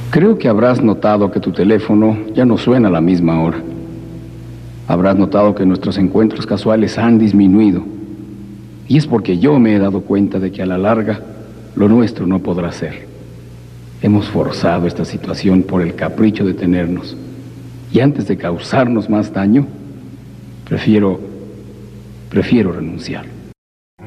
Creo que habrás notado que tu teléfono ya no suena a la misma hora. Habrás notado que nuestros encuentros casuales han disminuido. Y es porque yo me he dado cuenta de que a la larga lo nuestro no podrá ser. Hemos forzado esta situación por el capricho de tenernos. Y antes de causarnos más daño, prefiero renunciar.